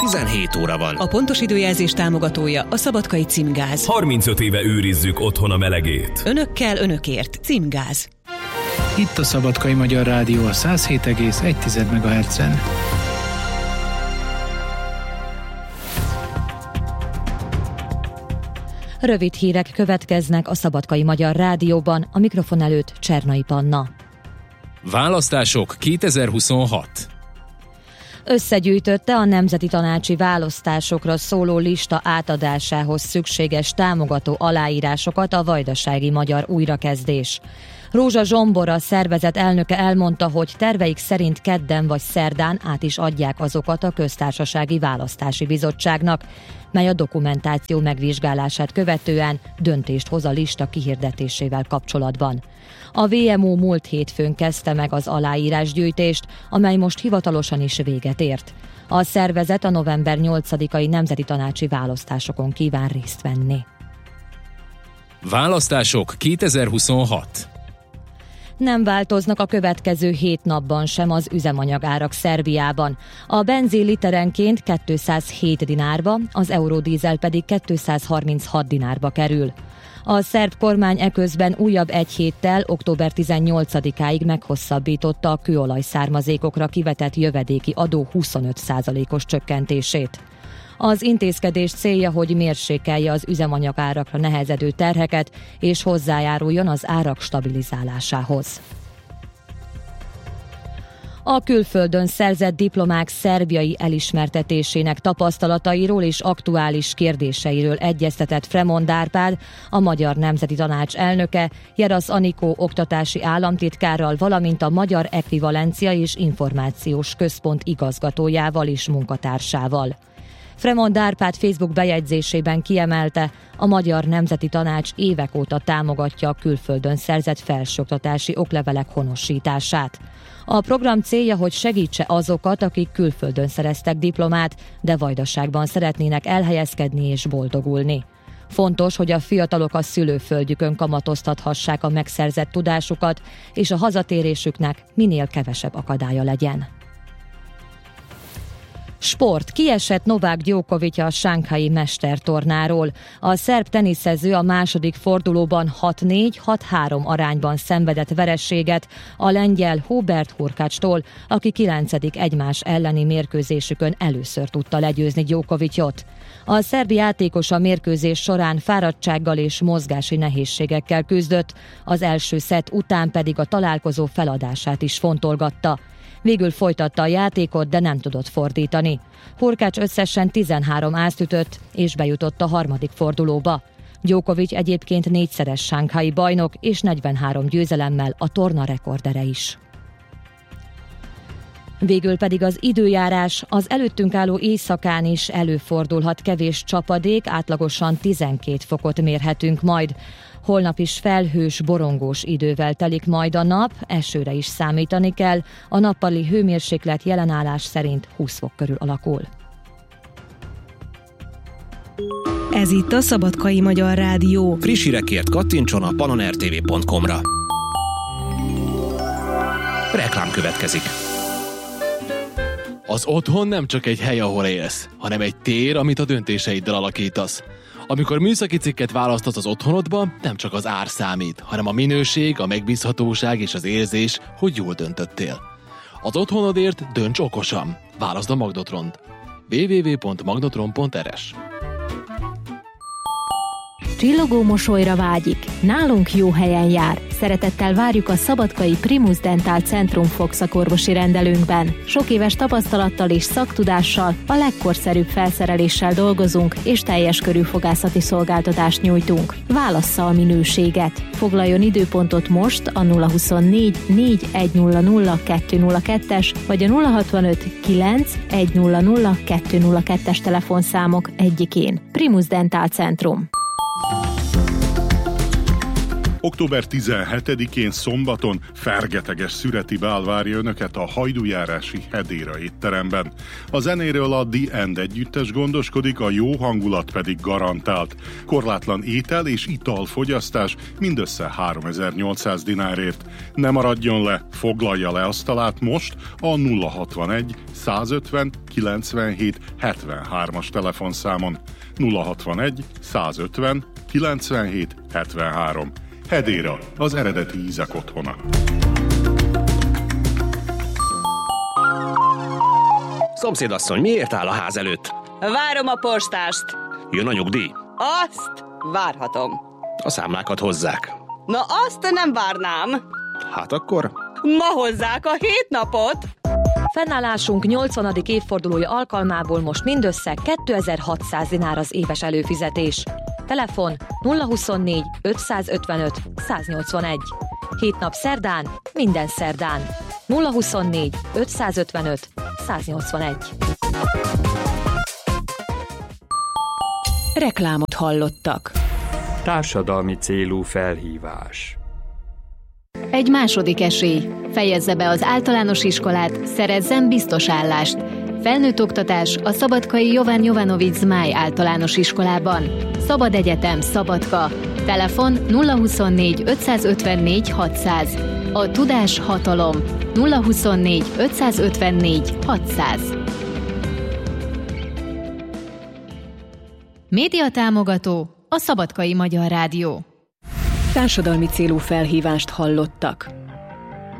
17 óra van. A pontos időjelzés támogatója a Szabadkai Címgáz. 35 éve őrizzük otthon a melegét. Önökkel, önökért. Címgáz. Itt a Szabadkai Magyar Rádió a 107,1 MHz-en. Rövid hírek következnek a Szabadkai Magyar Rádióban, a mikrofon előtt Csernai Panna. Választások 2026. Összegyűjtötte a nemzeti tanácsi választásokra szóló lista átadásához szükséges támogató aláírásokat a vajdasági magyar újrakezdés. Rózsa Zsombor, a szervezet elnöke elmondta, hogy terveik szerint kedden vagy szerdán át is adják azokat a köztársasági választási bizottságnak, mely a dokumentáció megvizsgálását követően döntést hoz a lista kihirdetésével kapcsolatban. A VMO múlt hétfőn kezdte meg az aláírásgyűjtést, amely most hivatalosan is véget ért. A szervezet a november 8-ai nemzeti tanácsi választásokon kíván részt venni. Választások 2026. Nem változnak a következő 7 napban sem az üzemanyagárak Szerbiában. A benzin literenként 207 dinárba, az eurodízel pedig 236 dinárba kerül. A szerb kormány eközben újabb egy héttel, október 18-áig meghosszabbította a kőolaj származékokra kivetett jövedéki adó 25%-os csökkentését. Az intézkedés célja, hogy mérsékelje az üzemanyagárakra nehezedő terheket, és hozzájáruljon az árak stabilizálásához. A külföldön szerzett diplomák szerbiai elismertetésének tapasztalatairól és aktuális kérdéseiről egyeztetett Fremond Árpád, a Magyar Nemzeti Tanács elnöke, Jerasz Anikó oktatási államtitkárral, valamint a Magyar Ekvivalencia és Információs Központ igazgatójával és munkatársával. Fremond Árpád Facebook bejegyzésében kiemelte, a Magyar Nemzeti Tanács évek óta támogatja a külföldön szerzett felsőoktatási oklevelek honosítását. A program célja, hogy segítse azokat, akik külföldön szereztek diplomát, de Vajdaságban szeretnének elhelyezkedni és boldogulni. Fontos, hogy a fiatalok a szülőföldjükön kamatoztathassák a megszerzett tudásukat, és a hazatérésüknek minél kevesebb akadálya legyen. Sport. Kiesett Novák Djokovic a shanghai mestertornáról. A szerb teniszező a második fordulóban 6-4-6-3 arányban szenvedett vereséget a lengyel Hubert Hurkácstól, aki 9. egymás elleni mérkőzésükön először tudta legyőzni Djokovicot. A szerb játékos a mérkőzés során fáradtsággal és mozgási nehézségekkel küzdött, az első szett után pedig a találkozó feladását is fontolgatta. Végül folytatta a játékot, de nem tudott fordítani. Hurkács összesen 13 ászt ütött, és bejutott a harmadik fordulóba. Djokovic egyébként 4-szeres shanghai bajnok, és 43 győzelemmel a torna rekordere is. Végül pedig az időjárás. Az előttünk álló éjszakán is előfordulhat kevés csapadék, átlagosan 12 fokot mérhetünk majd. Holnap is felhős, borongós idővel telik majd a nap, esőre is számítani kell, a nappali hőmérséklet jelenállás szerint 20 fok körül alakul. Ez itt a Szabadkai Magyar Rádió. Friss hírekért kattintson a pannonrtv.com-ra. Reklám következik. Az otthon nem csak egy hely, ahol élsz, hanem egy tér, amit a döntéseiddel alakítasz. Amikor műszaki cikket választasz az otthonodba, nem csak az ár számít, hanem a minőség, a megbízhatóság és az érzés, hogy jól döntöttél. Az otthonodért dönts okosan. Válaszd a Magnotront. www.magnotron.rs. Csillogó mosolyra vágyik. Nálunk jó helyen jár. Szeretettel várjuk a szabadkai Primus Dental Centrum fogszakorvosi rendelőnkben. Sok éves tapasztalattal és szaktudással, a legkorszerűbb felszereléssel dolgozunk, és teljes körű fogászati szolgáltatást nyújtunk. Válassza a minőséget. Foglaljon időpontot most a 024 4100 202-es vagy a 065 9 100 202-es telefonszámok egyikén. Primus Dental Centrum. Október 17-én szombaton fergeteges szüreti bál várja önöket a hajdújárási Hedéra étteremben. A zenéről a The End együttes gondoskodik, a jó hangulat pedig garantált. Korlátlan étel és italfogyasztás mindössze 3800 dinárért. Ne maradjon le, foglalja le asztalát most a 061 150 97 73-as telefonszámon. 061 150 97 73. Hedéra, az eredeti ízek otthona. Szomszédasszony, miért áll a ház előtt? Várom a postást. Jön a nyugdíj? Azt várhatom. A számlákat hozzák. Na azt nem várnám. Hát akkor? Ma hozzák a 7 napot. Fennállásunk 80. évfordulója alkalmából most mindössze 2600 dinár az éves előfizetés. Telefon 024 555 181. 7 nap szerdán, minden szerdán. 024 555 181. Reklámot hallottak. Társadalmi célú felhívás. Egy második esély. Fejezze be az általános iskolát, szerezzen biztos állást. Felnőtt oktatás a Szabadkai Jovan Jovanovics Zmáj általános iskolában. Szabad Egyetem Szabadka. Telefon 024 554 600. A tudás hatalom. 024 554 600. Média támogató a Szabadkai Magyar Rádió. Társadalmi célú felhívást hallottak.